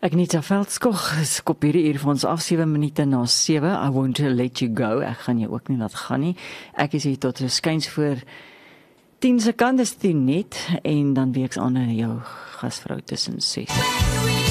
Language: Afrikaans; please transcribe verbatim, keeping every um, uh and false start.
Ek Nita Veldskog, skop hierdie uur vir ons af, sewe minute na sewe. I won't let you go. Ek gaan jou ook nie laat gaan nie. Ek is hier tot skuins voor tien sekondes tien net en dan weeks aan jou gasvrou tussen ses.